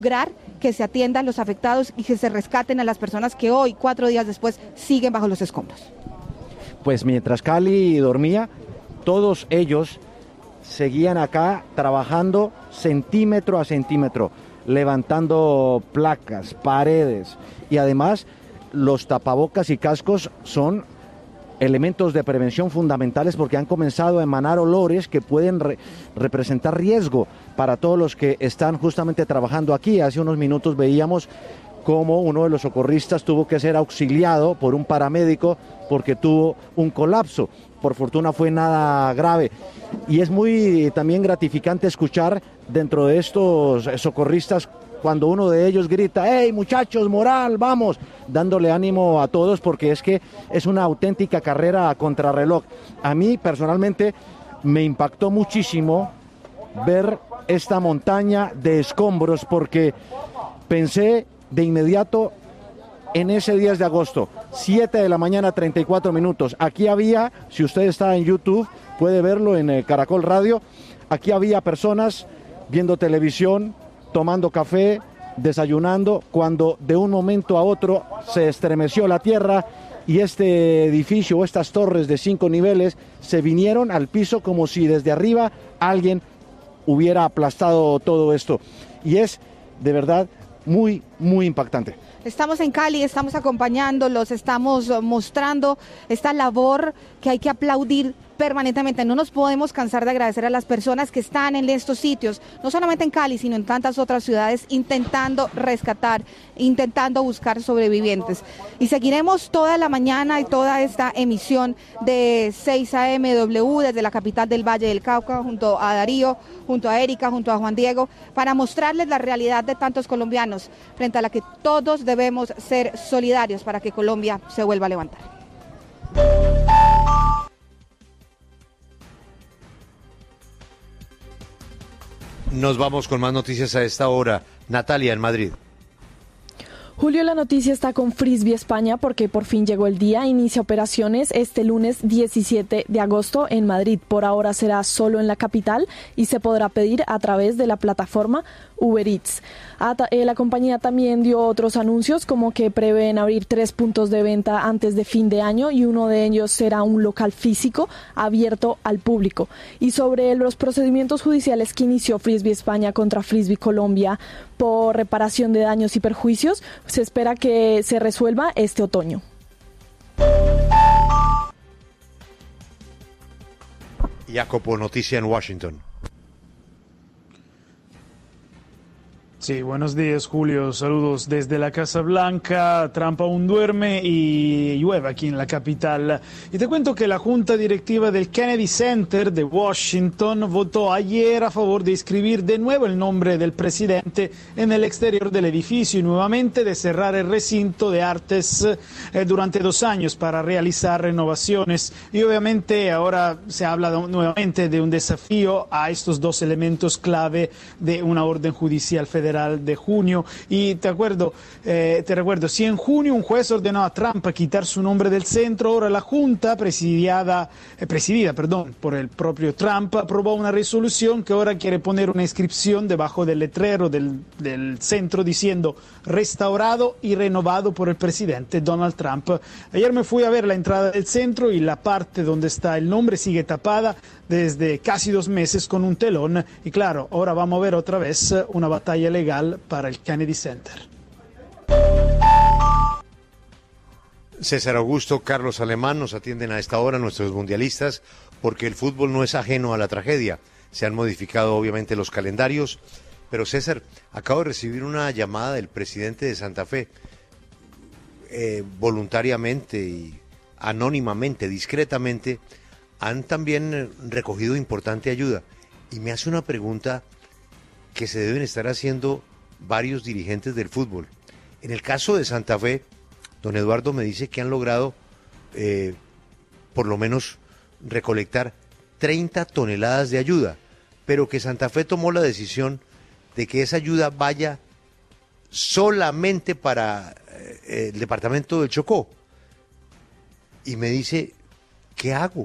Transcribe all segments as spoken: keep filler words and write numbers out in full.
lograr que se atiendan los afectados y que se rescaten a las personas que hoy, cuatro días después, siguen bajo los escombros. Pues mientras Cali dormía, todos ellos seguían acá trabajando centímetro a centímetro, levantando placas, paredes, y además los tapabocas y cascos son elementos de prevención fundamentales porque han comenzado a emanar olores que pueden re- representar riesgo para todos los que están justamente trabajando aquí. Hace unos minutos veíamos cómo uno de los socorristas tuvo que ser auxiliado por un paramédico porque tuvo un colapso. Por fortuna fue nada grave. Y es muy también gratificante escuchar dentro de estos socorristas cuando uno de ellos grita: ¡hey muchachos, moral, vamos!, dándole ánimo a todos, porque es que es una auténtica carrera a contrarreloj. A mí personalmente me impactó muchísimo ver esta montaña de escombros, porque pensé de inmediato en ese diez de agosto, siete de la mañana, treinta y cuatro minutos. Aquí había, si usted está en YouTube, puede verlo en eh, Caracol Radio, aquí había personas viendo televisión, tomando café, desayunando, cuando de un momento a otro se estremeció la tierra y este edificio o estas torres de cinco niveles se vinieron al piso como si desde arriba alguien hubiera aplastado todo esto. Y es de verdad muy, muy impactante. Estamos en Cali, estamos acompañándolos, estamos mostrando esta labor que hay que aplaudir permanentemente. No nos podemos cansar de agradecer a las personas que están en estos sitios, no solamente en Cali, sino en tantas otras ciudades, intentando rescatar, intentando buscar sobrevivientes. Y seguiremos toda la mañana y toda esta emisión de seis A M W desde la capital del Valle del Cauca, junto a Darío, junto a Erika, junto a Juan Diego, para mostrarles la realidad de tantos colombianos, frente a la que todos debemos ser solidarios para que Colombia se vuelva a levantar. Nos vamos con más noticias a esta hora. Natalia, en Madrid. Julio, la noticia está con Frisbee España porque por fin llegó el día. Inicia operaciones este lunes diecisiete de agosto en Madrid. Por ahora será solo en la capital y se podrá pedir a través de la plataforma Uber Eats. La compañía también dio otros anuncios, como que prevén abrir tres puntos de venta antes de fin de año y uno de ellos será un local físico abierto al público. Y sobre los procedimientos judiciales que inició Frisbee España contra Frisbee Colombia por reparación de daños y perjuicios, se espera que se resuelva este otoño. Jacopo, noticia en Washington. Sí, buenos días, Julio. Saludos desde la Casa Blanca. Trump aún duerme y llueve aquí en la capital. Y te cuento que la Junta Directiva del Kennedy Center de Washington votó ayer a favor de inscribir de nuevo el nombre del presidente en el exterior del edificio y nuevamente de cerrar el recinto de artes eh, durante dos años para realizar renovaciones. Y obviamente ahora se habla de, nuevamente de un desafío a estos dos elementos clave de una orden judicial federal de junio. Y te acuerdo, eh, te recuerdo, si en junio un juez ordenó a Trump a quitar su nombre del centro, ahora la Junta, presidiada, eh, presidida perdón, por el propio Trump, aprobó una resolución que ahora quiere poner una inscripción debajo del letrero del, del centro diciendo restaurado y renovado por el presidente Donald Trump. Ayer me fui a ver la entrada del centro y la parte donde está el nombre sigue tapada desde casi dos meses con un telón y claro, ahora vamos a ver otra vez una batalla legal para el Kennedy Center. César Augusto, Carlos Alemán nos atienden a esta hora nuestros mundialistas porque el fútbol no es ajeno a la tragedia. Se han modificado obviamente los calendarios, pero César, acabo de recibir una llamada del presidente de Santa Fe, eh, voluntariamente y anónimamente, discretamente, han también recogido importante ayuda y me hace una pregunta que se deben estar haciendo varios dirigentes del fútbol. En el caso de Santa Fe, don Eduardo me dice que han logrado eh, por lo menos recolectar treinta toneladas de ayuda, pero que Santa Fe tomó la decisión de que esa ayuda vaya solamente para eh, el departamento del Chocó. Y me dice, ¿qué hago?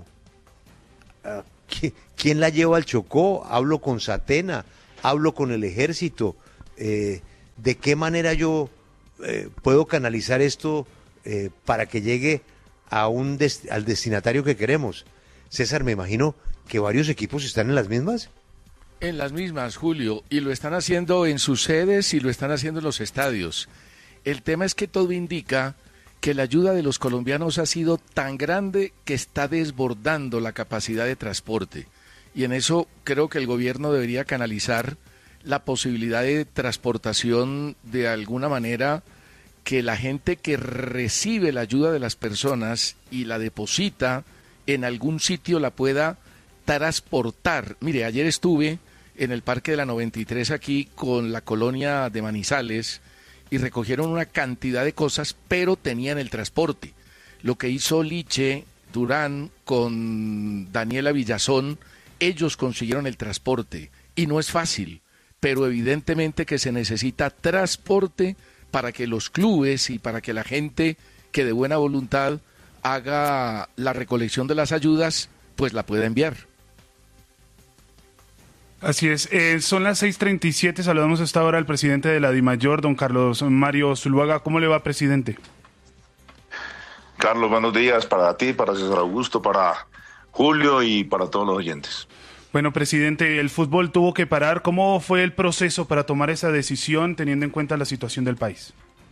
¿Quién la lleva al Chocó? Hablo con Satena, hablo con el ejército, eh, ¿de qué manera yo eh, puedo canalizar esto eh, para que llegue a un des- al destinatario que queremos? César, me imagino que varios equipos están en las mismas. En las mismas, Julio, y lo están haciendo en sus sedes y lo están haciendo en los estadios. El tema es que todo indica que la ayuda de los colombianos ha sido tan grande que está desbordando la capacidad de transporte. Y en eso creo que el gobierno debería canalizar la posibilidad de transportación de alguna manera, que la gente que recibe la ayuda de las personas y la deposita en algún sitio la pueda transportar. Mire, ayer estuve en el Parque de la noventa y tres aquí con la colonia de Manizales y recogieron una cantidad de cosas, pero tenían el transporte. Lo que hizo Liche Durán con Daniela Villazón, ellos consiguieron el transporte y no es fácil, pero evidentemente que se necesita transporte para que los clubes y para que la gente que de buena voluntad haga la recolección de las ayudas, pues la pueda enviar. Así es, eh, son las seis treinta y siete, saludamos a esta hora al presidente de la DIMAYOR, don Carlos Mario Zuluaga. ¿Cómo le va, presidente? Carlos, buenos días para ti, para César Augusto, para Julio y para todos los oyentes. Bueno, presidente, el fútbol tuvo que parar. ¿Cómo fue el proceso para tomar esa decisión teniendo en cuenta la situación del país?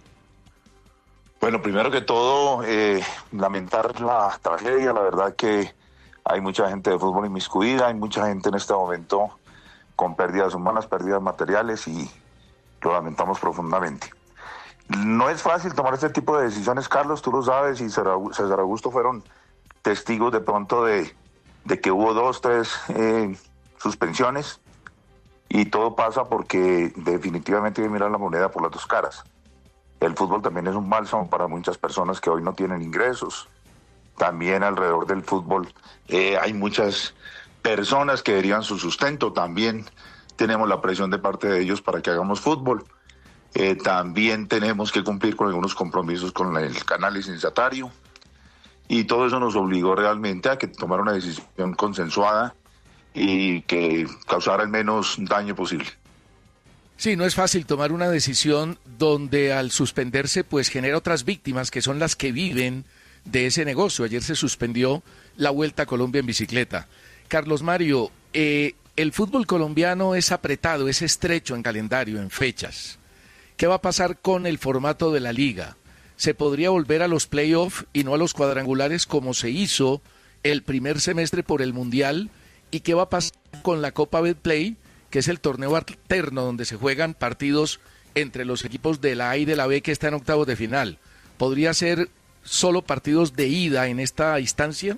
Bueno, primero que todo, eh, lamentar la tragedia. La verdad que hay mucha gente de fútbol inmiscuida, hay mucha gente en este momento con pérdidas humanas, pérdidas materiales y lo lamentamos profundamente. No es fácil tomar este tipo de decisiones, Carlos, tú lo sabes, y César Augusto fueron testigos de pronto de, de que hubo dos, tres eh, suspensiones y todo pasa porque definitivamente hay que mirar la moneda por las dos caras. El fútbol también es un bálsamo para muchas personas que hoy no tienen ingresos. También alrededor del fútbol eh, hay muchas personas que derivan su sustento. También tenemos la presión de parte de ellos para que hagamos fútbol. Eh, también tenemos que cumplir con algunos compromisos con el canal licenciatario. Y todo eso nos obligó realmente a que tomar una decisión consensuada y que causara el menos daño posible. Sí, no es fácil tomar una decisión donde al suspenderse pues genera otras víctimas que son las que viven de ese negocio. Ayer se suspendió la Vuelta a Colombia en bicicleta. Carlos Mario, eh, el fútbol colombiano es apretado, es estrecho en calendario, en fechas. ¿Qué va a pasar con el formato de la liga? ¿Se podría volver a los playoffs y no a los cuadrangulares como se hizo el primer semestre por el Mundial? ¿Y qué va a pasar con la Copa Betplay, que es el torneo alterno donde se juegan partidos entre los equipos de la A y de la B que están en octavos de final? ¿Podría ser solo partidos de ida en esta instancia?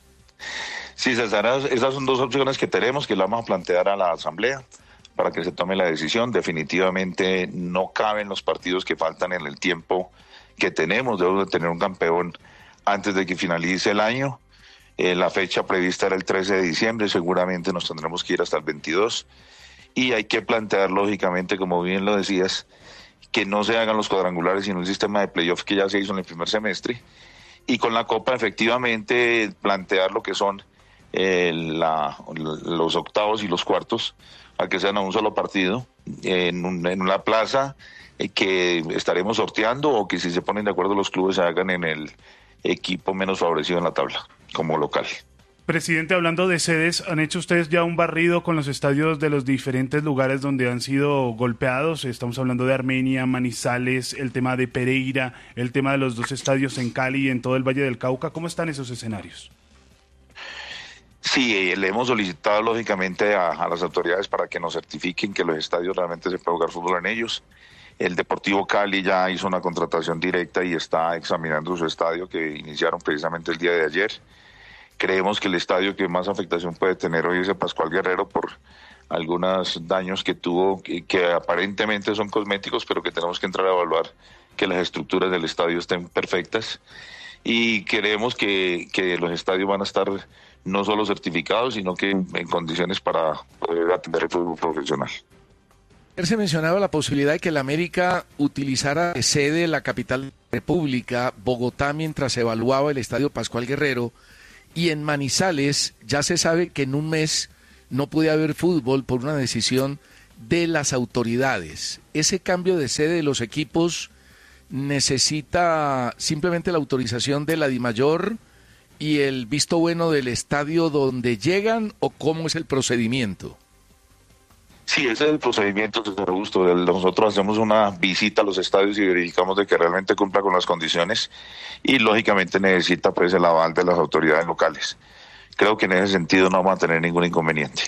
Sí, César, esas son dos opciones que tenemos, que las vamos a plantear a la Asamblea para que se tome la decisión. Definitivamente no caben los partidos que faltan en el tiempo que tenemos. Debemos de tener un campeón antes de que finalice el año. Eh, la fecha prevista era el trece de diciembre, seguramente nos tendremos que ir hasta el veintidós. Y hay que plantear, lógicamente, como bien lo decías, que no se hagan los cuadrangulares sino un sistema de playoff que ya se hizo en el primer semestre. Y con la Copa, efectivamente, plantear lo que son eh, la, los octavos y los cuartos, a que sean a un solo partido, en, un, en una plaza eh, que estaremos sorteando, o que si se ponen de acuerdo los clubes se hagan en el equipo menos favorecido en la tabla, como local. Presidente, hablando de sedes, ¿han hecho ustedes ya un barrido con los estadios de los diferentes lugares donde han sido golpeados? Estamos hablando de Armenia, Manizales, el tema de Pereira, el tema de los dos estadios en Cali y en todo el Valle del Cauca. ¿Cómo están esos escenarios? Sí, eh, le hemos solicitado lógicamente a, a las autoridades para que nos certifiquen que los estadios realmente se puede jugar fútbol en ellos. El Deportivo Cali ya hizo una contratación directa y está examinando su estadio, que iniciaron precisamente el día de ayer. Creemos que el estadio que más afectación puede tener hoy es el Pascual Guerrero por algunos daños que tuvo, que, que aparentemente son cosméticos, pero que tenemos que entrar a evaluar que las estructuras del estadio estén perfectas. Y creemos que, que los estadios van a estar no solo certificados, sino que en condiciones para poder atender el fútbol profesional. Ayer se mencionaba la posibilidad de que la América utilizara de sede la capital de la República, Bogotá, mientras se evaluaba el estadio Pascual Guerrero. Y en Manizales ya se sabe que en un mes no puede haber fútbol por una decisión de las autoridades. Ese cambio de sede de los equipos necesita simplemente la autorización de la DIMAYOR y el visto bueno del estadio donde llegan, ¿o cómo es el procedimiento? Sí, ese es el procedimiento, César Augusto. Nosotros hacemos una visita a los estadios y verificamos de que realmente cumpla con las condiciones y lógicamente necesita pues el aval de las autoridades locales. Creo que en ese sentido no vamos a tener ningún inconveniente.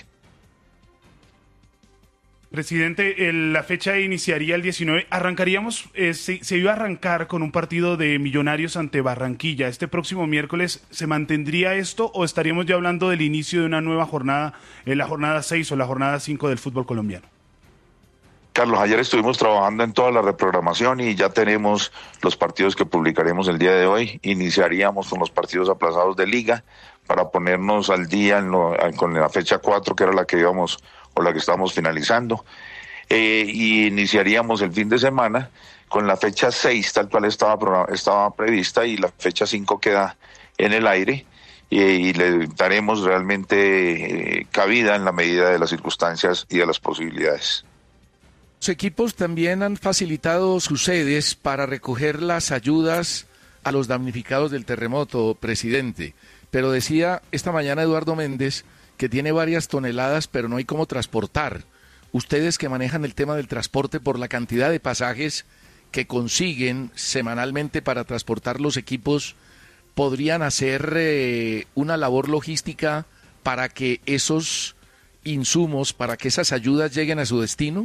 Presidente, el, la fecha iniciaría el diecinueve. Arrancaríamos, eh, se, se iba a arrancar con un partido de Millonarios ante Barranquilla. ¿Este próximo miércoles se mantendría esto o estaríamos ya hablando del inicio de una nueva jornada, en la jornada seis o la jornada cinco del fútbol colombiano? Carlos, ayer estuvimos trabajando en toda la reprogramación y ya tenemos los partidos que publicaremos el día de hoy. Iniciaríamos con los partidos aplazados de Liga para ponernos al día en lo, con la fecha cuatro, que era la que íbamos o la que estamos finalizando, eh, y iniciaríamos el fin de semana con la fecha seis, tal cual estaba, estaba prevista, y la fecha cinco queda en el aire, y, y le daremos realmente eh, cabida en la medida de las circunstancias y de las posibilidades. Los equipos también han facilitado sus sedes para recoger las ayudas a los damnificados del terremoto, presidente, pero decía esta mañana Eduardo Méndez que tiene varias toneladas, pero no hay cómo transportar. Ustedes que manejan el tema del transporte por la cantidad de pasajes que consiguen semanalmente para transportar los equipos, ¿podrían hacer eh, una labor logística para que esos insumos, para que esas ayudas lleguen a su destino?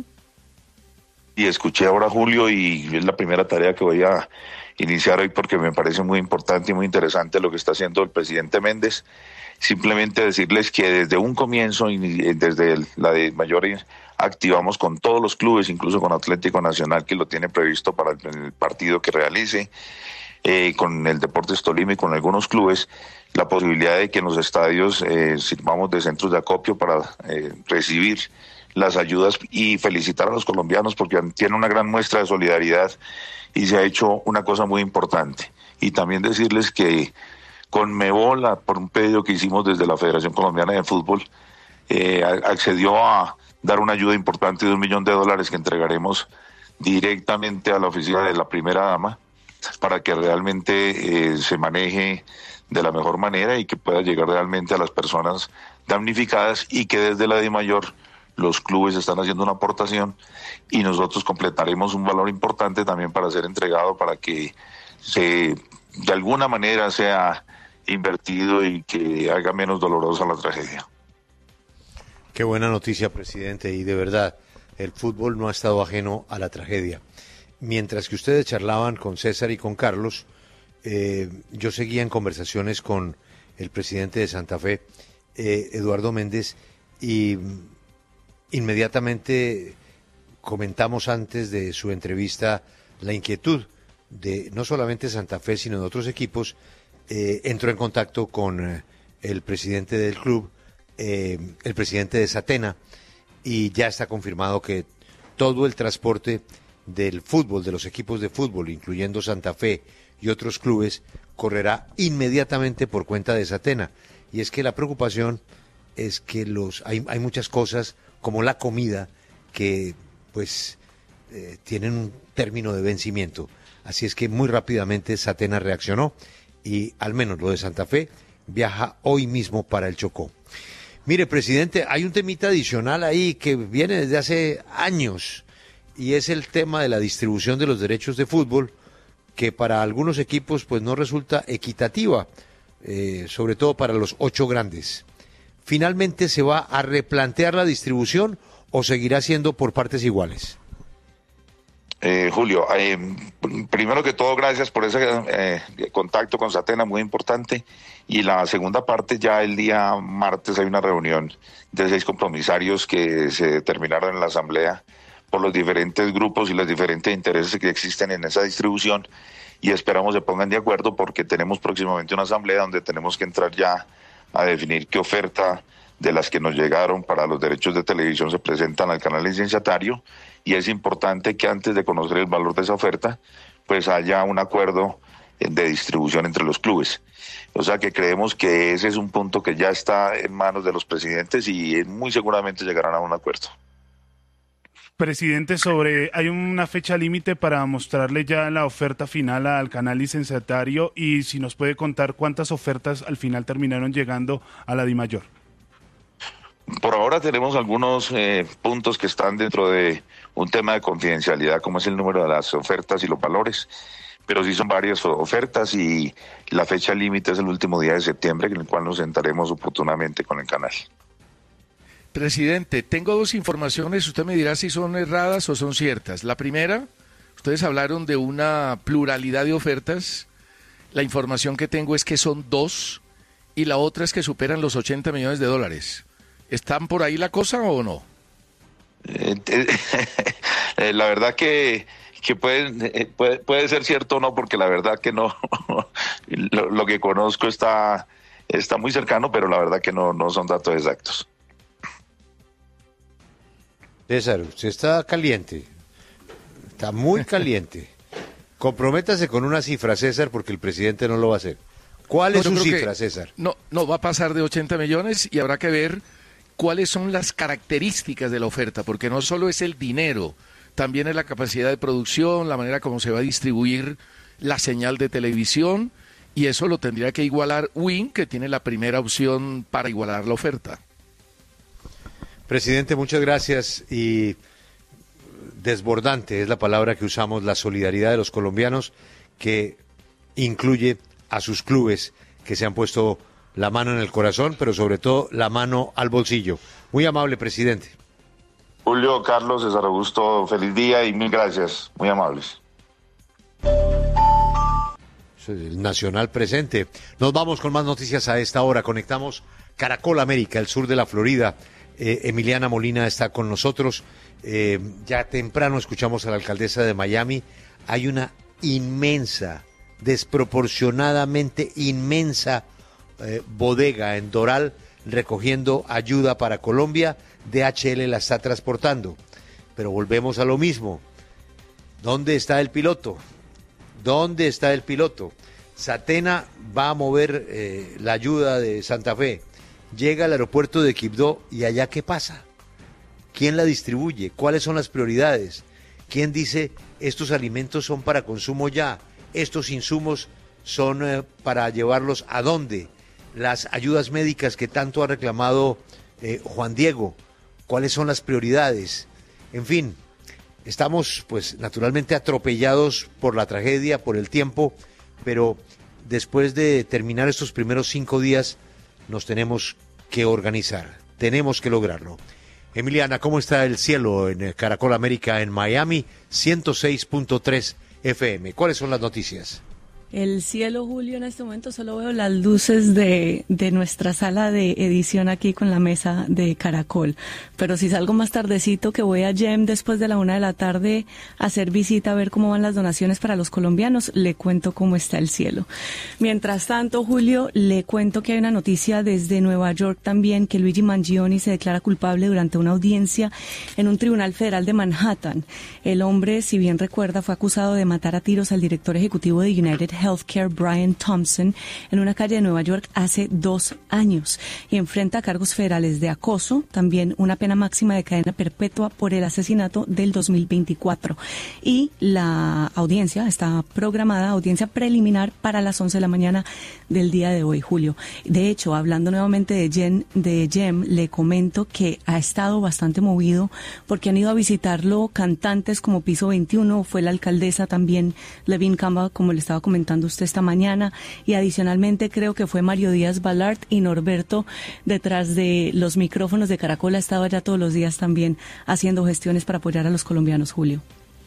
Y escuché ahora a Julio y es la primera tarea que voy a iniciar hoy porque me parece muy importante y muy interesante lo que está haciendo el presidente Méndez. Simplemente decirles que desde un comienzo, desde la de mayor, activamos con todos los clubes, incluso con Atlético Nacional, que lo tiene previsto para el partido que realice, eh, con el Deportes Tolima y con algunos clubes, la posibilidad de que en los estadios eh, sirvamos de centros de acopio para eh, recibir las ayudas, y felicitar a los colombianos porque tienen una gran muestra de solidaridad y se ha hecho una cosa muy importante. Y también decirles que Conmebol, por un pedido que hicimos desde la Federación Colombiana de Fútbol, eh, accedió a dar una ayuda importante de un millón de dólares que entregaremos directamente a la oficina de la primera dama para que realmente eh, se maneje de la mejor manera y que pueda llegar realmente a las personas damnificadas, y que desde la DIMAYOR los clubes están haciendo una aportación y nosotros completaremos un valor importante también para ser entregado, para que se de alguna manera sea invertido y que haga menos dolorosa la tragedia. Qué buena noticia, presidente, y de verdad, el fútbol no ha estado ajeno a la tragedia. Mientras que ustedes charlaban con César y con Carlos, eh, yo seguía en conversaciones con el presidente de Santa Fe, eh, Eduardo Méndez, y inmediatamente comentamos antes de su entrevista la inquietud de no solamente Santa Fe, sino de otros equipos. Eh, entró en contacto con eh, el presidente del club, eh, el presidente de Satena, y ya está confirmado que todo el transporte del fútbol, de los equipos de fútbol, incluyendo Santa Fe y otros clubes, correrá inmediatamente por cuenta de Satena. Y es que la preocupación es que los hay, hay muchas cosas, como la comida, que pues eh, tienen un término de vencimiento. Así es que muy rápidamente Satena reaccionó y al menos lo de Santa Fe viaja hoy mismo para el Chocó. Mire, presidente, hay un temita adicional ahí que viene desde hace años, y es el tema de la distribución de los derechos de fútbol, que para algunos equipos pues no resulta equitativa, eh, sobre todo para los ocho grandes. ¿Finalmente se va a replantear la distribución o seguirá siendo por partes iguales? Eh, Julio, eh, primero que todo, gracias por ese eh, contacto con Satena, muy importante. Y la segunda parte, ya el día martes hay una reunión de seis compromisarios que se determinaron en la asamblea por los diferentes grupos y los diferentes intereses que existen en esa distribución, y esperamos se pongan de acuerdo porque tenemos próximamente una asamblea donde tenemos que entrar ya a definir qué oferta de las que nos llegaron para los derechos de televisión se presentan al canal licenciatario, y es importante que antes de conocer el valor de esa oferta pues haya un acuerdo de distribución entre los clubes. O sea que creemos que ese es un punto que ya está en manos de los presidentes y muy seguramente llegarán a un acuerdo. Presidente, sobre hay una fecha límite para mostrarle ya la oferta final al canal licenciatario y si nos puede contar cuántas ofertas al final terminaron llegando a la DIMAYOR. Por ahora tenemos algunos eh, puntos que están dentro de un tema de confidencialidad, como es el número de las ofertas y los valores, pero sí son varias ofertas y la fecha límite es el último día de septiembre, en el cual nos sentaremos oportunamente con el canal. Presidente, tengo dos informaciones, usted me dirá si son erradas o son ciertas. La primera, ustedes hablaron de una pluralidad de ofertas, la información que tengo es que son dos, y la otra es que superan los ochenta millones de dólares. ¿Están por ahí la cosa o no? Eh, eh, la verdad que, que puede, eh, puede, puede ser cierto o no, porque la verdad que no, lo, lo que conozco está, está muy cercano, pero la verdad que no, no son datos exactos. César, usted está caliente, está muy caliente. Comprométase con una cifra, César, porque el presidente no lo va a hacer. ¿Cuál No, es yo su creo cifra, que César? No, no, va a pasar de ochenta millones y habrá que ver cuáles son las características de la oferta, porque no solo es el dinero, también es la capacidad de producción, la manera como se va a distribuir la señal de televisión, y eso lo tendría que igualar Win, que tiene la primera opción para igualar la oferta. Presidente, muchas gracias y desbordante es la palabra que usamos, la solidaridad de los colombianos que incluye a sus clubes que se han puesto la mano en el corazón, pero sobre todo la mano al bolsillo. Muy amable, presidente. Julio, Carlos, César Augusto, feliz día y mil gracias, muy amables. El Nacional presente. Nos vamos con más noticias a esta hora. Conectamos Caracol América, el sur de la Florida. Eh, Emiliana Molina está con nosotros. Eh, ya temprano escuchamos a la alcaldesa de Miami. Hay una inmensa, desproporcionadamente inmensa eh, bodega en Doral recogiendo ayuda para Colombia. D H L la está transportando. Pero volvemos a lo mismo. ¿Dónde está el piloto? ¿Dónde está el piloto? Satena va a mover eh, la ayuda de Santa Fe. Llega al aeropuerto de Quibdó y allá ¿qué pasa? ¿Quién la distribuye? ¿Cuáles son las prioridades? ¿Quién dice estos alimentos son para consumo ya? ¿Estos insumos son eh, para llevarlos a dónde? Las ayudas médicas que tanto ha reclamado eh, Juan Diego. ¿Cuáles son las prioridades? En fin, estamos pues naturalmente atropellados por la tragedia, por el tiempo, pero después de terminar estos primeros cinco días nos tenemos que organizar, tenemos que lograrlo. Emiliana, ¿cómo está el cielo en Caracol América en Miami? ciento seis punto tres F M. ¿Cuáles son las noticias? El cielo, Julio, en este momento solo veo las luces de, de nuestra sala de edición aquí con la mesa de Caracol. Pero si salgo más tardecito, que voy a Gem después de la una de la tarde a hacer visita, a ver cómo van las donaciones para los colombianos, le cuento cómo está el cielo. Mientras tanto, Julio, le cuento que hay una noticia desde Nueva York también, que Luigi Mangione se declara culpable durante una audiencia en un tribunal federal de Manhattan. El hombre, si bien recuerda, fue acusado de matar a tiros al director ejecutivo de United Healthcare, Brian Thompson, en una calle de Nueva York hace dos años y enfrenta cargos federales de acoso, también una pena máxima de cadena perpetua por el asesinato del dos mil veinticuatro. Y la audiencia está programada, audiencia preliminar para las once de la mañana del día de hoy, Julio. De hecho, hablando nuevamente de Gem, de Gem, le comento que ha estado bastante movido porque han ido a visitarlo cantantes como Piso veintiuno, fue la alcaldesa también, Levin Campbell, como le estaba comentando usted esta mañana, y adicionalmente creo que fue Mario Díaz Balart y Norberto detrás de los micrófonos de Caracol ha estado allá todos los días también haciendo gestiones para apoyar a los colombianos, Julio.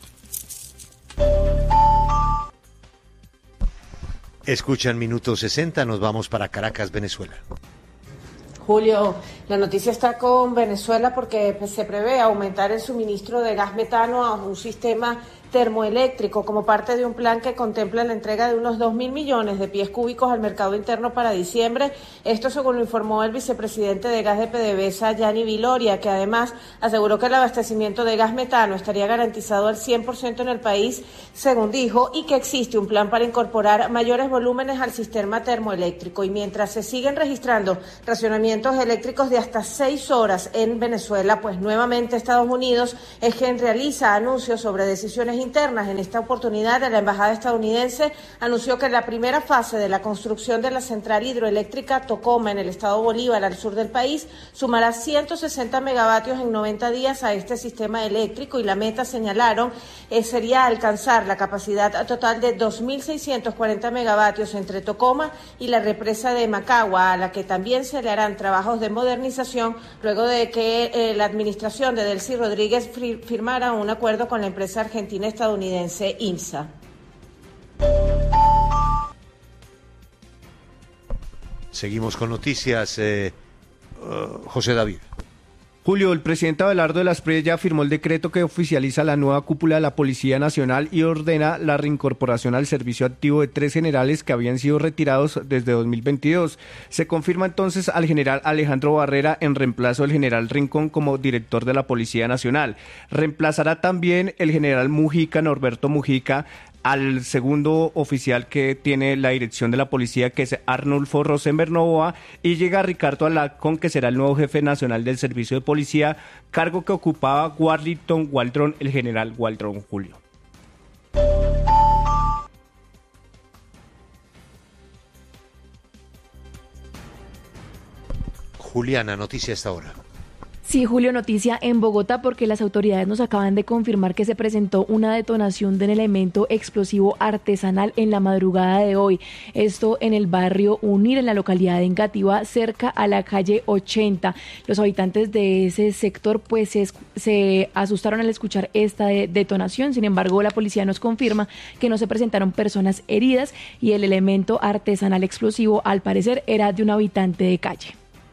Escuchan Minuto sesenta, nos vamos para Caracas, Venezuela. Julio, la noticia está con Venezuela porque pues, se prevé aumentar el suministro de gas metano a un sistema termoeléctrico como parte de un plan que contempla la entrega de unos dos mil millones de pies cúbicos al mercado interno para diciembre. Esto según lo informó el vicepresidente de Gas de PDVSA, Gianni Viloria, que además aseguró que el abastecimiento de gas metano estaría garantizado al cien por ciento en el país, según dijo, y que existe un plan para incorporar mayores volúmenes al sistema termoeléctrico. Y mientras se siguen registrando racionamientos eléctricos de hasta seis horas en Venezuela, pues nuevamente Estados Unidos es quien realiza anuncios sobre decisiones internas. En esta oportunidad, la embajada estadounidense anunció que la primera fase de la construcción de la central hidroeléctrica Tocoma en el estado Bolívar, al sur del país, sumará ciento sesenta megavatios en noventa días a este sistema eléctrico, y la meta, señalaron, eh, sería alcanzar la capacidad total de dos mil seiscientos cuarenta megavatios entre Tocoma y la represa de Macagua, a la que también se le harán trabajos de modernización luego de que eh, la administración de Delcy Rodríguez firmara un acuerdo con la empresa argentina estadounidense INSA. Seguimos con noticias. Eh, uh, José David. Julio, el presidente Abelardo de las Pries ya firmó el decreto que oficializa la nueva cúpula de la Policía Nacional y ordena la reincorporación al servicio activo de tres generales que habían sido retirados desde dos mil veintidós. Se confirma entonces al general Alejandro Barrera en reemplazo del general Rincón como director de la Policía Nacional. Reemplazará también el general Mujica, Norberto Mujica, al segundo oficial que tiene la dirección de la policía, que es Arnulfo Rosenberg Novoa, y llega Ricardo Alarcón, que será el nuevo jefe nacional del servicio de policía, cargo que ocupaba Warrington Waldron, el general Waldron. Julio. Juliana, noticia hasta ahora. Sí, Julio, noticia en Bogotá porque las autoridades nos acaban de confirmar que se presentó una detonación de un elemento explosivo artesanal en la madrugada de hoy. Esto en el barrio Unir, en la localidad de Engativá, cerca a la calle ochenta. Los habitantes de ese sector pues se, se asustaron al escuchar esta de, detonación. Sin embargo, la policía nos confirma que no se presentaron personas heridas y el elemento artesanal explosivo al parecer era de un habitante de calle.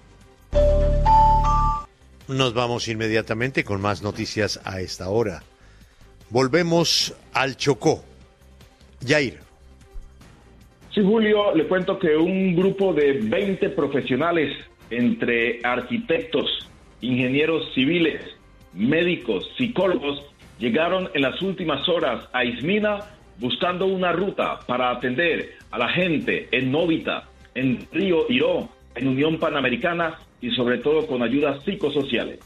Nos vamos inmediatamente con más noticias a esta hora. Volvemos al Chocó. Yair. Sí, Julio, le cuento que un grupo de veinte profesionales, entre arquitectos, ingenieros civiles, médicos, psicólogos, llegaron en las últimas horas a Ismina buscando una ruta para atender a la gente en Novita, en Río Iró, en Unión Panamericana, y sobre todo con ayudas psicosociales.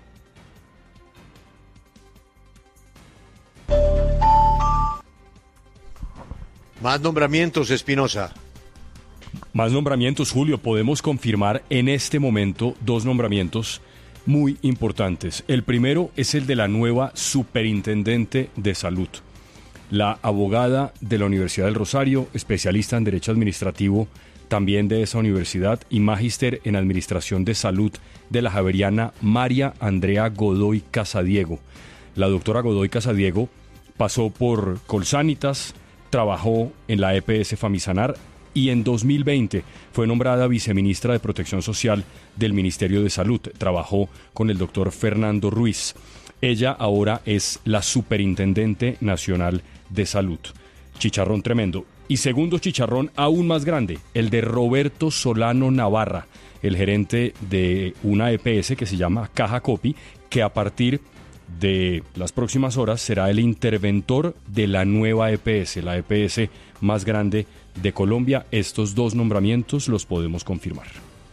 Más nombramientos, Espinosa. Más nombramientos, Julio. Podemos confirmar en este momento dos nombramientos muy importantes. El primero es el de la nueva superintendente de salud. La abogada de la Universidad del Rosario, especialista en Derecho Administrativo también de esa universidad y magíster en Administración de Salud de la Javeriana, María Andrea Godoy Casadiego. La doctora Godoy Casadiego pasó por Colsanitas, trabajó en la E P S Famisanar y en dos mil veinte fue nombrada viceministra de Protección Social del Ministerio de Salud. Trabajó con el doctor Fernando Ruiz. Ella ahora es la Superintendente Nacional de Salud. Chicharrón tremendo. Y segundo chicharrón aún más grande, el de Roberto Solano Navarra, el gerente de una E P S que se llama Caja Copy, que a partir de las próximas horas será el interventor de la nueva E P S, la E P S más grande de Colombia. Estos dos nombramientos los podemos confirmar.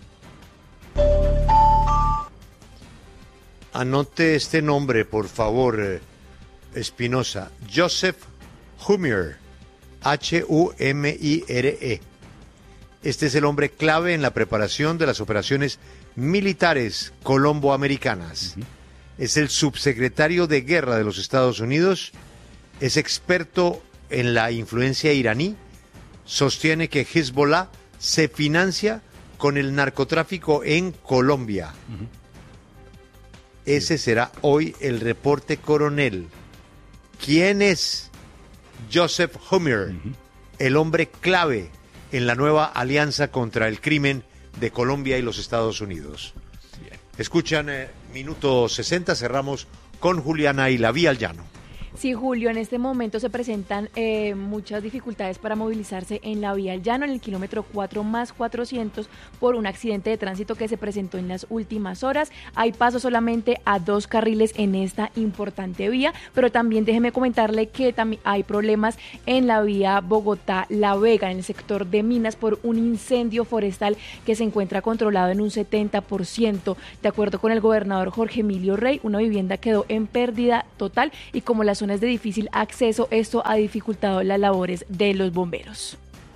Anote este nombre, por favor, Espinosa. Joseph Humir. H U M I R E. Este es el hombre clave en la preparación de las operaciones militares colomboamericanas. Uh-huh. Es el subsecretario de Guerra de los Estados Unidos, es experto en la influencia iraní, sostiene que Hezbollah se financia con el narcotráfico en Colombia. Uh-huh. Ese será hoy el reporte coronel. ¿Quién es Joseph Humir, uh-huh, el hombre clave en la nueva alianza contra el crimen de Colombia y los Estados Unidos? Bien. Escuchan eh, minuto sesenta, cerramos con Juliana y la Vía al Llano. Sí, Julio, en este momento se presentan eh, muchas dificultades para movilizarse en la vía al llano, en el kilómetro cuatro más cuatrocientos, por un accidente de tránsito que se presentó en las últimas horas. Hay paso solamente a dos carriles en esta importante vía, pero también déjeme comentarle que también hay problemas en la vía Bogotá-La Vega, en el sector de Minas, por un incendio forestal que se encuentra controlado en un setenta por ciento. De acuerdo con el gobernador Jorge Emilio Rey, una vivienda quedó en pérdida total y como la zona es de difícil acceso, esto ha dificultado las labores de los bomberos.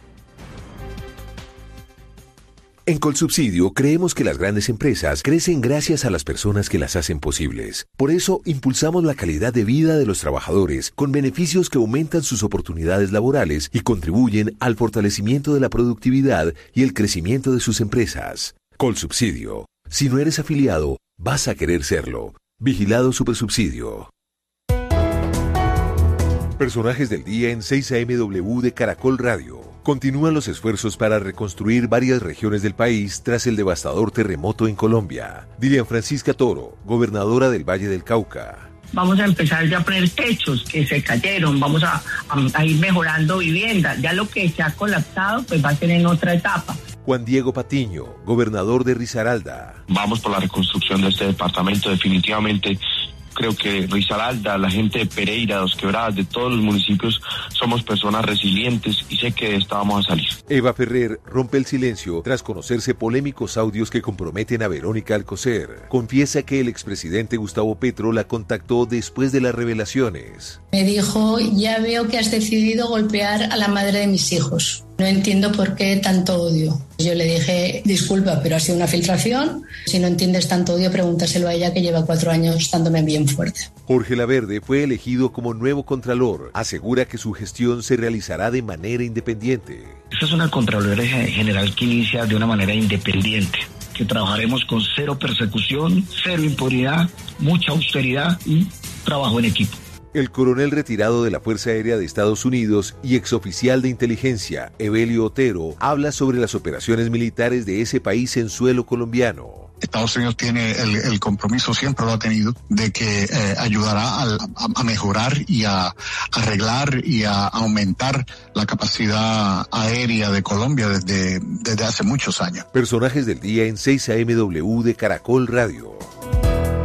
En Colsubsidio creemos que las grandes empresas crecen gracias a las personas que las hacen posibles. Por eso impulsamos la calidad de vida de los trabajadores con beneficios que aumentan sus oportunidades laborales y contribuyen al fortalecimiento de la productividad y el crecimiento de sus empresas. Colsubsidio. Si no eres afiliado, vas a querer serlo. Vigilado Supersubsidio. Personajes del día en seis A M W de Caracol Radio. Continúan los esfuerzos para reconstruir varias regiones del país tras el devastador terremoto en Colombia. Dilian Francisca Toro, gobernadora del Valle del Cauca. Vamos a empezar ya a poner techos que se cayeron, vamos a, a, a ir mejorando viviendas. Ya lo que se ha colapsado pues va a ser en otra etapa. Juan Diego Patiño, gobernador de Risaralda. Vamos por la reconstrucción de este departamento, definitivamente. Creo que Risaralda, la gente de Pereira, Dos Quebradas, de todos los municipios, somos personas resilientes y sé que de esta vamos a salir. Eva Ferrer rompe el silencio tras conocerse polémicos audios que comprometen a Verónica Alcocer. Confiesa que el expresidente Gustavo Petro la contactó después de las revelaciones. Me dijo, ya veo que has decidido golpear a la madre de mis hijos. No entiendo por qué tanto odio. Yo le dije, disculpa, pero ha sido una filtración. Si no entiendes tanto odio, pregúntaselo a ella, que lleva cuatro años dándome bien fuerte. Jorge Laverde fue elegido como nuevo Contralor. Asegura que su gestión se realizará de manera independiente. Esta es una Contraloría General que inicia de una manera independiente, que trabajaremos con cero persecución, cero impunidad, mucha austeridad y trabajo en equipo. El coronel retirado de la Fuerza Aérea de Estados Unidos y exoficial de inteligencia, Evelio Otero, habla sobre las operaciones militares de ese país en suelo colombiano. Estados Unidos tiene el, el compromiso, siempre lo ha tenido, de que eh, ayudará a, a, a mejorar y a arreglar y a aumentar la capacidad aérea de Colombia desde, desde hace muchos años. Personajes del día en seis A M W de Caracol Radio.